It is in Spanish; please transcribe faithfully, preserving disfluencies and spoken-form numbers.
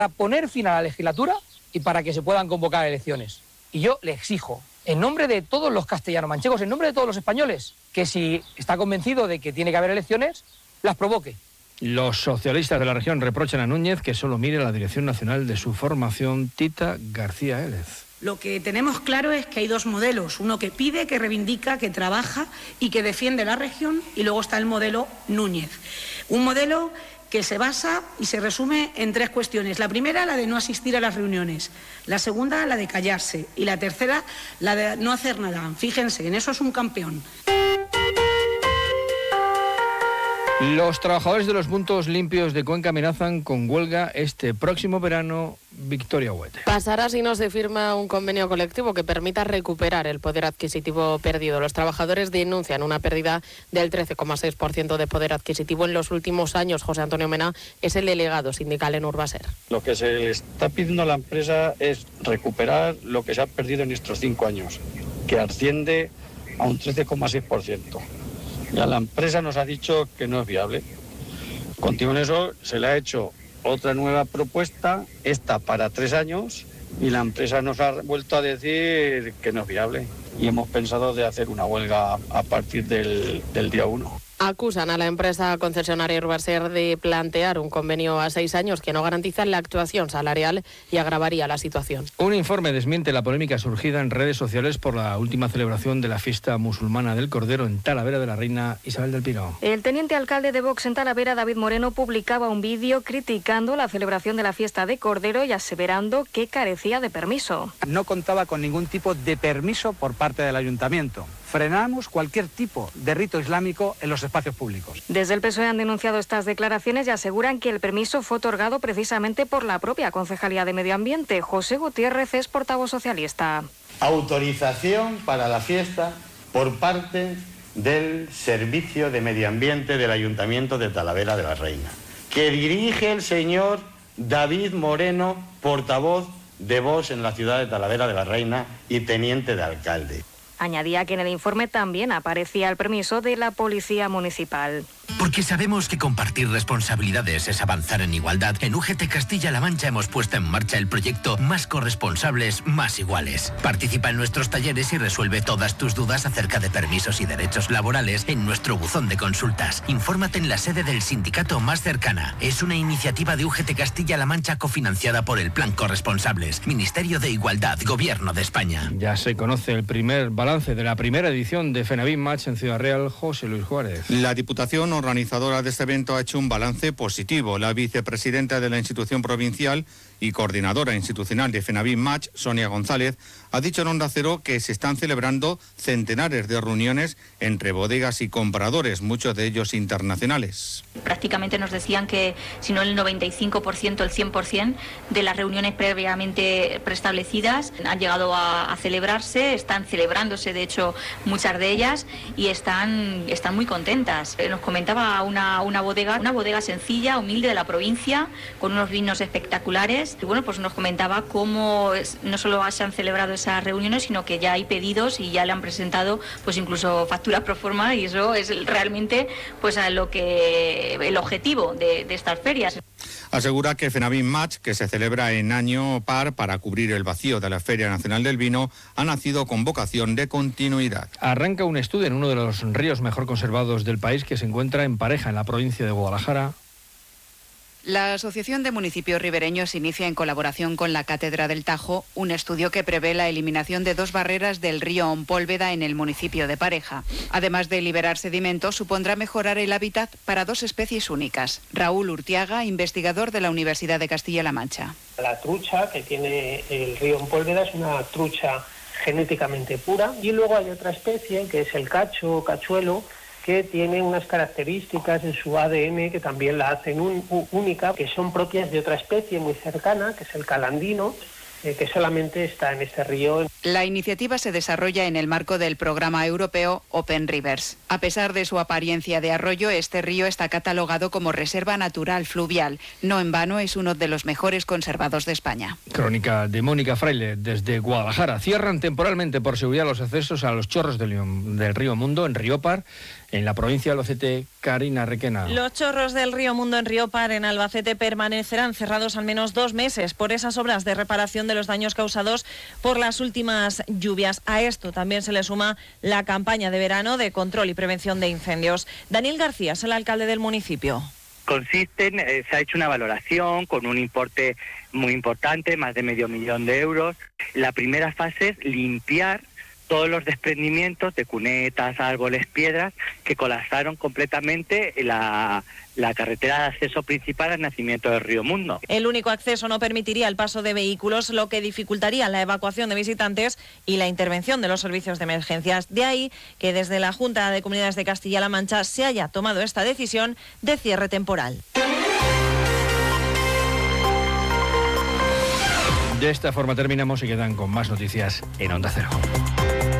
para poner fin a la legislatura y para que se puedan convocar elecciones. Y yo le exijo, en nombre de todos los castellano-manchegos, en nombre de todos los españoles, que si está convencido de que tiene que haber elecciones, las provoque. Los socialistas de la región reprochan a Núñez que solo mire la dirección nacional de su formación, Tita García Élez. Lo que tenemos claro es que hay dos modelos, uno que pide, que reivindica, que trabaja y que defiende la región, y luego está el modelo Núñez. Un modelo que se basa y se resume en tres cuestiones. La primera, la de no asistir a las reuniones. La segunda, la de callarse. Y la tercera, la de no hacer nada. Fíjense, en eso es un campeón. Los trabajadores de los puntos limpios de Cuenca amenazan con huelga este próximo verano. Victoria Huete. Pasará si no se firma un convenio colectivo que permita recuperar el poder adquisitivo perdido. Los trabajadores denuncian una pérdida del trece coma seis por ciento de poder adquisitivo en los últimos años. José Antonio Mena es el delegado sindical en Urbaser. Lo que se le está pidiendo a la empresa es recuperar lo que se ha perdido en estos cinco años, que asciende a un trece coma seis por ciento. Ya la empresa nos ha dicho que no es viable. Contigo en eso se le ha hecho otra nueva propuesta, esta para tres años, y la empresa nos ha vuelto a decir que no es viable. Y hemos pensado de hacer una huelga a partir del, del día uno. Acusan a la empresa concesionaria Urbaser de plantear un convenio a seis años que no garantiza la actuación salarial y agravaría la situación. Un informe desmiente la polémica surgida en redes sociales por la última celebración de la fiesta musulmana del Cordero en Talavera de la Reina. Isabel del Pino. El teniente alcalde de Vox en Talavera, David Moreno, publicaba un vídeo criticando la celebración de la fiesta de Cordero y aseverando que carecía de permiso. No contaba con ningún tipo de permiso por parte del ayuntamiento. Frenamos cualquier tipo de rito islámico en los espacios públicos. Desde el P S O E han denunciado estas declaraciones y aseguran que el permiso fue otorgado precisamente por la propia Concejalía de Medio Ambiente. José Gutiérrez es portavoz socialista. Autorización para la fiesta por parte del Servicio de Medio Ambiente del Ayuntamiento de Talavera de la Reina, que dirige el señor David Moreno, portavoz de Vox en la ciudad de Talavera de la Reina y teniente de alcalde. Añadía que en el informe también aparecía el permiso de la Policía Municipal. Porque sabemos que compartir responsabilidades es avanzar en igualdad. En U G T Castilla-La Mancha hemos puesto en marcha el proyecto Más corresponsables, más iguales. Participa en nuestros talleres y resuelve todas tus dudas acerca de permisos y derechos laborales en nuestro buzón de consultas. Infórmate en la sede del sindicato más cercana. Es una iniciativa de U G T Castilla-La Mancha cofinanciada por el Plan Corresponsables, Ministerio de Igualdad, Gobierno de España. Ya se conoce el primer balance de la primera edición de FENAVIM Match en Ciudad Real. José Luis Juárez. La Diputación organizadora de este evento ha hecho un balance positivo. La vicepresidenta de la institución provincial y coordinadora institucional de FENAVIM Match, Sonia González, ha dicho en Onda Cero que se están celebrando centenares de reuniones entre bodegas y compradores, muchos de ellos internacionales. Prácticamente nos decían que si no el noventa y cinco por ciento, el cien por ciento de las reuniones previamente preestablecidas han llegado a, a celebrarse, están celebrándose de hecho muchas de ellas y están, están muy contentas. Nos comentaba una, una bodega, una bodega sencilla, humilde de la provincia, con unos vinos espectaculares. Y bueno, pues nos comentaba cómo es, no solo se han celebrado esas reuniones, sino que ya hay pedidos y ya le han presentado pues incluso facturas pro forma, y eso es realmente pues a lo que el objetivo de, de estas ferias. Asegura que FENAVIM Match, que se celebra en año par para cubrir el vacío de la Feria Nacional del Vino, ha nacido con vocación de continuidad. Arranca un estudio en uno de los ríos mejor conservados del país que se encuentra en Pareja, en la provincia de Guadalajara. La Asociación de Municipios Ribereños inicia en colaboración con la Cátedra del Tajo un estudio que prevé la eliminación de dos barreras del río Ompólveda en el municipio de Pareja. Además de liberar sedimentos, supondrá mejorar el hábitat para dos especies únicas. Raúl Urtiaga, investigador de la Universidad de Castilla-La Mancha. La trucha que tiene el río Ompólveda es una trucha genéticamente pura, y luego hay otra especie que es el cacho o cachuelo, que tiene unas características en su A D N que también la hacen un, un, única, que son propias de otra especie muy cercana, que es el calandino, eh, que solamente está en este río. La iniciativa se desarrolla en el marco del programa europeo Open Rivers. A pesar de su apariencia de arroyo, este río está catalogado como reserva natural fluvial. No en vano es uno de los mejores conservados de España. Crónica de Mónica Fraile desde Guadalajara. Cierran temporalmente por seguridad los accesos a los chorros del, del río Mundo en Riópar, en la provincia de Albacete. Karina Requena. Los chorros del río Mundo en Riópar, en Albacete, permanecerán cerrados al menos dos meses por esas obras de reparación de los daños causados por las últimas lluvias. A esto también se le suma la campaña de verano de control y prevención de incendios. Daniel García es el alcalde del municipio. Consisten, eh, se ha hecho una valoración con un importe muy importante, más de medio millón de euros. La primera fase es limpiar todos los desprendimientos de cunetas, árboles, piedras que colapsaron completamente la, la carretera de acceso principal al nacimiento del río Mundo. El único acceso no permitiría el paso de vehículos, lo que dificultaría la evacuación de visitantes y la intervención de los servicios de emergencias. De ahí que desde la Junta de Comunidades de Castilla-La Mancha se haya tomado esta decisión de cierre temporal. De esta forma terminamos y quedan con más noticias en Onda Cero.